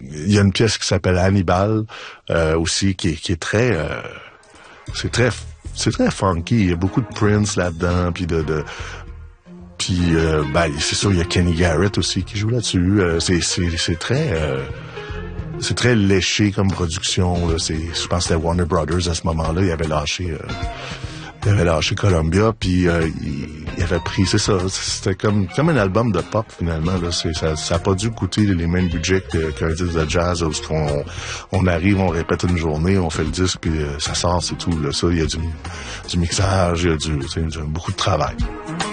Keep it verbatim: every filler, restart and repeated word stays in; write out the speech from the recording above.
il y a une pièce qui s'appelle Hannibal euh, aussi, qui est, qui est très... Euh, c'est très c'est très funky. Il y a beaucoup de Prince là-dedans, puis de... de puis, euh, ben, c'est sûr, il y a Kenny Garrett aussi qui joue là-dessus. Euh, c'est, c'est, c'est très... Euh, c'est très léché comme production. Là. C'est, je pense que c'était Warner Brothers à ce moment-là. Il avait lâché... Euh, il avait lâché Columbia, puis euh, il, il avait pris... C'est ça, c'était comme comme un album de pop, finalement. Là. C'est, ça n'a pas dû coûter les mêmes budgets que, qu'un disque de jazz, où on, on arrive, on répète une journée, on fait le disque, puis euh, ça sort, c'est tout. Là. Ça, il y a du, du mixage, il y a du, du beaucoup de travail.